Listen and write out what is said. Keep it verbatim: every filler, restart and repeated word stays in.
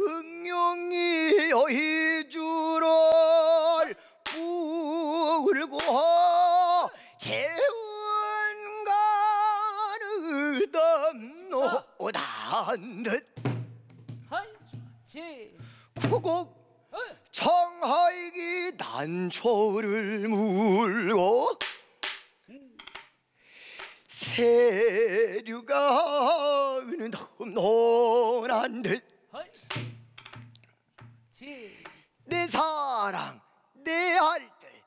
응용이 여의주를 불고 재운가르던 노단 듯 아이 좋지. 구곡 청하이기 난초를 물고 세류가 은은한 듯